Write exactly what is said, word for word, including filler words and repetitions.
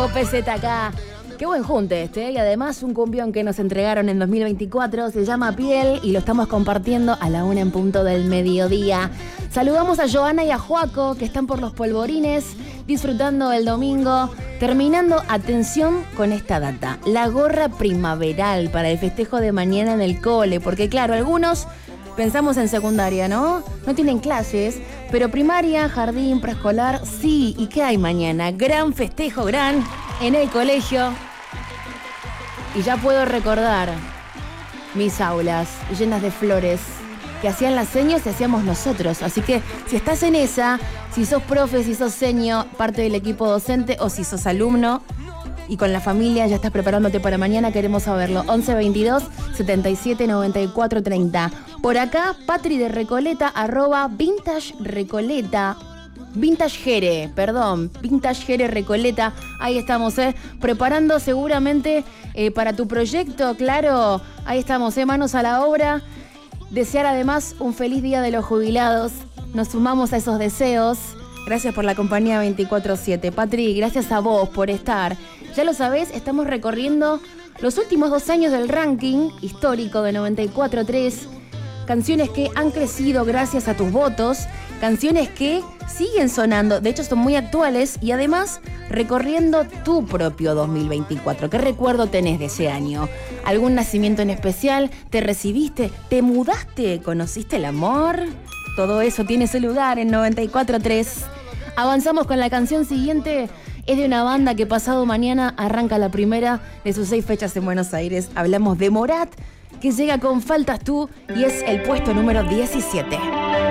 Diego P Z acá. Qué buen junte este, ¿eh? Y además un cumbión que nos entregaron en dos mil veinticuatro, se llama Piel y lo estamos compartiendo a la una en punto del mediodía. Saludamos a Joana y a Joaco que están por los polvorines, disfrutando el domingo, terminando, atención con esta data, la gorra primaveral para el festejo de mañana en el cole, porque claro, algunos pensamos en secundaria, ¿no? No tienen clases, pero primaria, jardín, preescolar, sí. ¿Y qué hay mañana? Gran festejo, gran, en el colegio. Y ya puedo recordar mis aulas llenas de flores que hacían las señas y hacíamos nosotros. Así que si estás en esa, si sos profe, si sos seño, parte del equipo docente o si sos alumno y con la familia ya estás preparándote para mañana, queremos saberlo. once veintidós setenta y siete noventa y cuatro treinta. Por acá, Patri de Recoleta, arroba Vintage Recoleta. Vintage Jere, perdón, Vintage Jere Recoleta. Ahí estamos, ¿eh? Preparando seguramente eh, para tu proyecto, claro. Ahí estamos, ¿eh? Manos a la obra. Desear además un feliz día de los jubilados. Nos sumamos a esos deseos. Gracias por la compañía veinticuatro siete. Patri, gracias a vos por estar. Ya lo sabés, estamos recorriendo los últimos dos años del ranking histórico de noventa y cuatro tres. Canciones que han crecido gracias a tus votos. Canciones que siguen sonando, de hecho son muy actuales. Y además recorriendo tu propio dos mil veinticuatro. ¿Qué recuerdo tenés de ese año? ¿Algún nacimiento en especial? ¿Te recibiste? ¿Te mudaste? ¿Conociste el amor? Todo eso tiene su lugar en noventa y cuatro tres. Avanzamos con la canción siguiente. Es de una banda que pasado mañana arranca la primera de sus seis fechas en Buenos Aires. Hablamos de Morat, que llega con Faltas Tú y es el puesto número diecisiete.